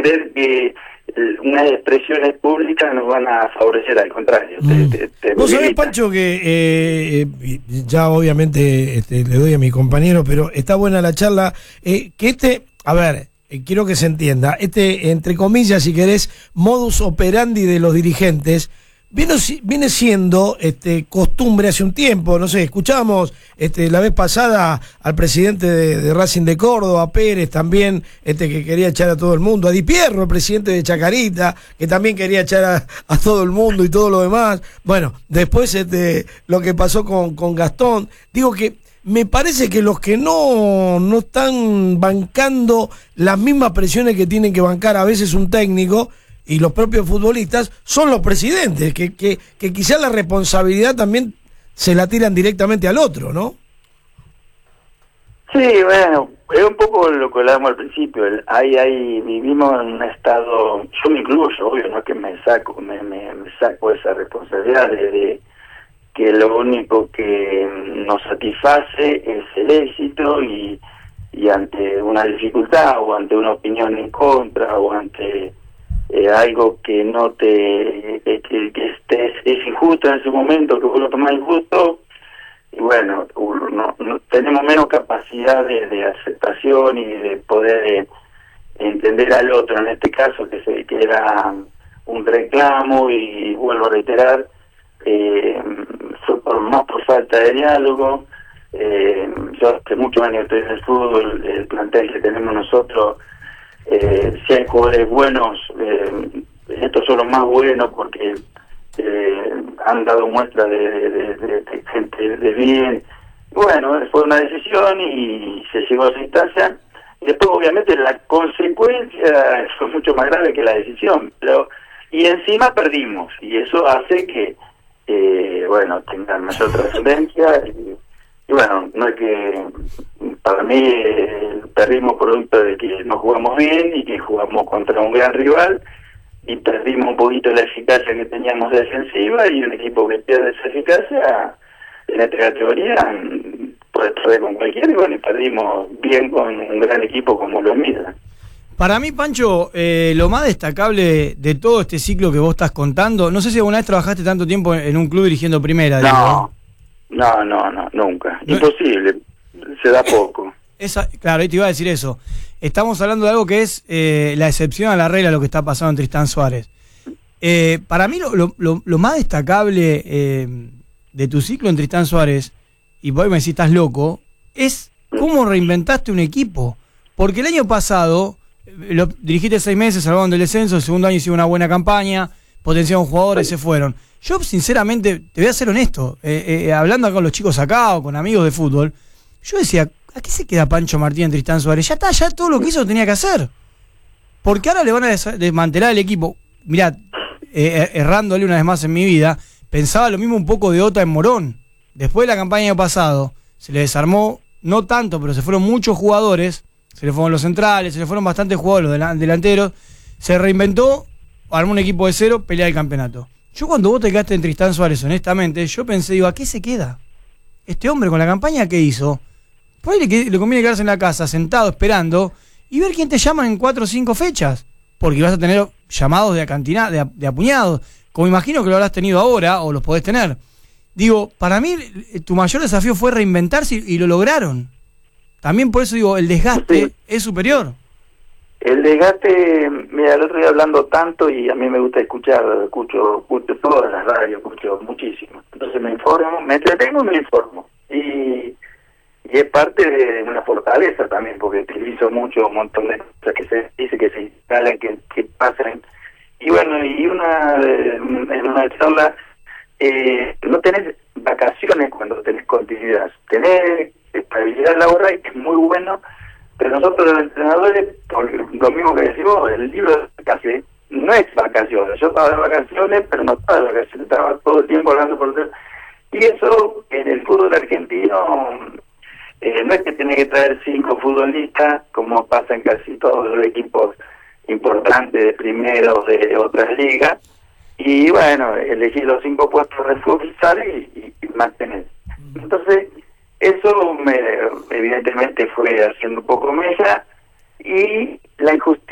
creer que unas expresiones públicas nos van a favorecer, al contrario. Vos sabés, Pancho, que ya obviamente le doy a mi compañero, pero está buena la charla, que a ver, quiero que se entienda, entre comillas, si querés, modus operandi de los dirigentes, viene siendo costumbre hace un tiempo. No sé, escuchábamos la vez pasada al presidente de Racing de Córdoba, Pérez, también, que quería echar a todo el mundo, a Di Pierro, el presidente de Chacarita, que también quería echar a todo el mundo y todo lo demás. Bueno, después lo que pasó con Gastón. Digo que me parece que los que no están bancando las mismas presiones que tienen que bancar a veces un técnico y los propios futbolistas son los presidentes, que quizás la responsabilidad también se la tiran directamente al otro, ¿no? Sí, bueno, es un poco lo que hablábamos al principio. Ahí vivimos en un estado, yo me incluyo, obvio, no es que me saco esa responsabilidad de que lo único que nos satisface es el éxito, y ante una dificultad o ante una opinión en contra o ante algo que no que es injusto en ese momento, que vos lo tomás injusto, y bueno, no tenemos menos capacidad de aceptación y de poder entender al otro, en este caso que era un reclamo, y vuelvo a reiterar, fue más por falta de diálogo. Yo hace muchos años estoy en el fútbol, el plantel que tenemos nosotros, si hay jugadores buenos, estos son los más buenos porque han dado muestra de gente de bien. Bueno, fue una decisión y se llegó a esa instancia, y después obviamente la consecuencia fue mucho más grave que la decisión, y encima perdimos, y eso hace que bueno, tengan mayor trascendencia, y bueno, no es que para mí perdimos producto de que no jugamos bien y que jugamos contra un gran rival, y perdimos un poquito la eficacia que teníamos defensiva, y un equipo que pierde esa eficacia en esta categoría puede perder con cualquiera, y bueno, y perdimos bien con un gran equipo como lo Milan. Para mí, Pancho, lo más destacable de todo este ciclo que vos estás contando, no sé si alguna vez trabajaste tanto tiempo en un club dirigiendo primera. No, nunca. No, imposible, se da poco. Claro, ahí te iba a decir eso. Estamos hablando de algo que es la excepción a la regla, lo que está pasando en Tristán Suárez. Para mí lo más destacable de tu ciclo en Tristán Suárez, y vos me decís estás loco, es cómo reinventaste un equipo. Porque el año pasado lo dirigiste 6 meses, salvaron del descenso, el segundo año hicieron una buena campaña, potenciaron jugadores, se fueron. Yo, sinceramente, te voy a ser honesto, hablando con los chicos acá o con amigos de fútbol, yo decía, ¿a qué se queda Pancho Martín en Tristán Suárez? Ya está, ya todo lo que hizo tenía que hacer. Porque ahora le van a desmantelar el equipo. Mirá, errándole una vez más en mi vida, pensaba lo mismo un poco de Ota en Morón. Después de la campaña del año pasado, se le desarmó, no tanto, pero se fueron muchos jugadores, se le fueron los centrales, se le fueron bastantes jugadores, los delanteros, se reinventó, armó un equipo de cero, pelea el campeonato. Yo cuando vos te quedaste en Tristán Suárez, honestamente, yo pensé, digo, ¿a qué se queda? Este hombre con la campaña que hizo, por ahí le conviene quedarse en la casa, sentado, esperando, y ver quién te llama en 4 o 5 fechas, porque vas a tener llamados de apuñados, como imagino que lo habrás tenido ahora, o los podés tener. Digo, para mí tu mayor desafío fue reinventarse y lo lograron. También por eso digo, el desgaste es superior. El desgaste, mira, el otro día hablando tanto, y a mí me gusta escucho todas las radios, escucho muchísimo. Entonces me informo, me entretengo y me informo. Y es parte de una fortaleza también, porque utilizo mucho, un montón de cosas que se dice, que se instalan, que pasan. Y bueno, en una charla, no tenés vacaciones cuando tenés continuidad. Tenés estabilidad laboral, que es muy bueno, pero nosotros los entrenadores, por lo mismo que decimos, el libro de vacaciones no es vacaciones. Yo estaba de vacaciones, pero no estaba de vacaciones, estaba todo el tiempo hablando por teléfono. Y eso, en el fútbol argentino, no es que tenés que traer 5 futbolistas, como pasa en casi todos los equipos importantes de primera o de otras ligas, y bueno, elegir los 5 puestos de futsal y mantener. Entonces, eso evidentemente fue haciendo un poco mella, y la injusticia